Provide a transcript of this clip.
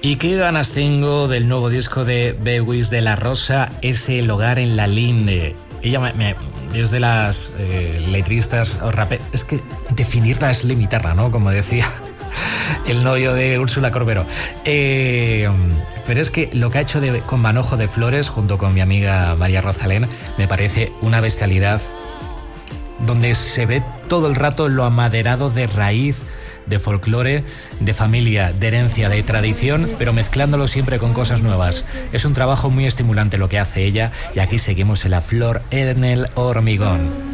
Y qué ganas tengo del nuevo disco de Bewis de la Rosa, Es el hogar en la linde. Ella es de las letristas o raperas. Es que definirla es limitarla, ¿no? Como decía el novio de Úrsula Corbero. Pero es que lo que ha hecho con Manojo de Flores, junto con mi amiga María Rosalén, me parece una bestialidad donde se ve todo el rato lo amaderado de raíz, de folclore, de familia, de herencia, de tradición, pero mezclándolo siempre con cosas nuevas. Es un trabajo muy estimulante lo que hace ella, y aquí seguimos en La Flor en el Hormigón.